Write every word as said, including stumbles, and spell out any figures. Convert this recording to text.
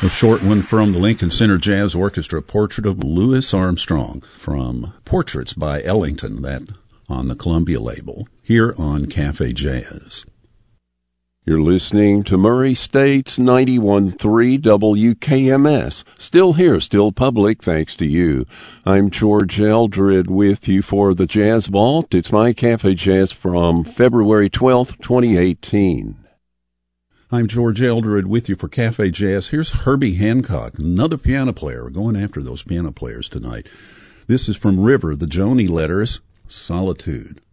A short one from the Lincoln Center Jazz Orchestra, Portrait of Louis Armstrong, from Portraits by Ellington, that on the Columbia label, here on Cafe Jazz. You're listening to Murray State's ninety-one point three W K M S. Still here, still public, thanks to you. I'm George Eldred with you for the Jazz Vault. It's my Cafe Jazz from February twelfth, twenty eighteen. I'm George Eldred with you for Cafe Jazz. Here's Herbie Hancock, another piano player. We're going after those piano players tonight. This is from River, the Joni Letters, Solitude.